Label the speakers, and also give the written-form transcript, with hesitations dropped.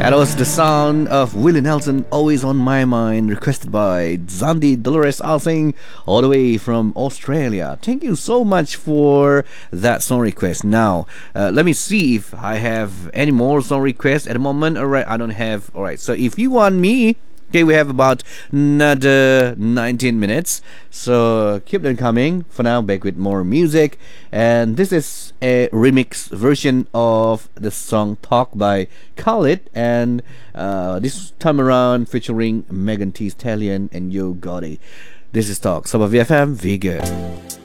Speaker 1: That was the sound of Willie Nelson, Always on My Mind, requested by Zandi Dolores Alsing, all the way from Australia. Thank you so much for that song request. Now, let me see if I have any more song requests at the moment. Alright, I don't have. Alright, so if you want me, okay, we have about another 19 minutes. So keep them coming. For now, back with more music. And this is a remix version of the song Talk by Khalid. And this time around featuring Megan Thee Stallion and Yo Gotti. This is Talk. Sabah VFM, Vigor.